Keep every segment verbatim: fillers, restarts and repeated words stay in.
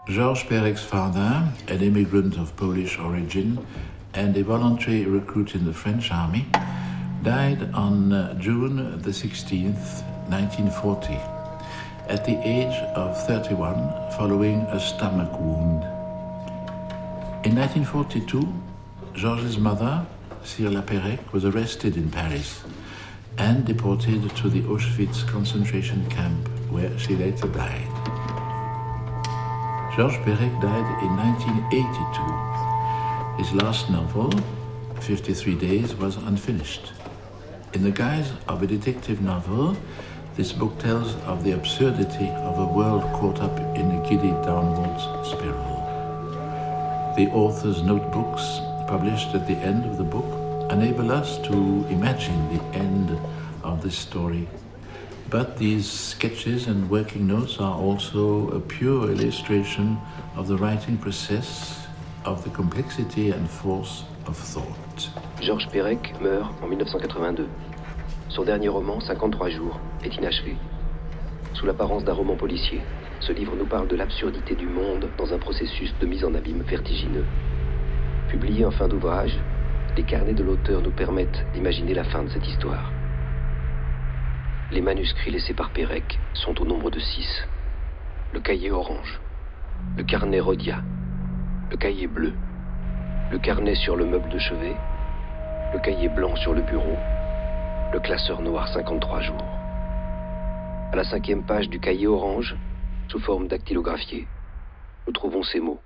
Georges Perek's father, an immigrant of Polish origin and a voluntary recruit in the French army, died on uh, June the sixteenth, nineteen forty, at the age of thirty-one, following a stomach wound. In nineteen forty-two, Georges' mother, Cyrilla Perec, was arrested in Paris and deported to the Auschwitz concentration camp, where she later died. Georges Perec died in nineteen eighty-two. His last novel, fifty-three days, was unfinished. In the guise of a detective novel, this book tells of the absurdity of a world caught up in a giddy downwards spiral. The author's notebooks, published at the end of the book, enable us to imagine the end of this story. But these sketches and working notes are also a pure illustration of the writing process, of the complexity and force of thought. Georges Perec meurt en dix-neuf cent quatre-vingt-deux. Son dernier roman, cinquante-trois jours, est inachevé. Sous l'apparence d'un roman policier, ce livre nous parle de l'absurdité du monde dans un processus de mise en abîme vertigineux. Publié en fin d'ouvrage, les carnets de l'auteur nous permettent d'imaginer la fin de cette histoire. Les manuscrits laissés par Perec sont au nombre de six. Le cahier orange, le carnet rhodia, le cahier bleu, le carnet sur le meuble de chevet, le cahier blanc sur le bureau, le classeur noir cinquante-trois jours. À la cinquième page du cahier orange, sous forme dactylographiée, nous trouvons ces mots.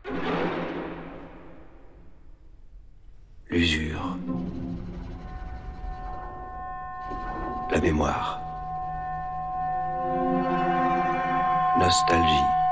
L'usure. La mémoire. Nostalgie.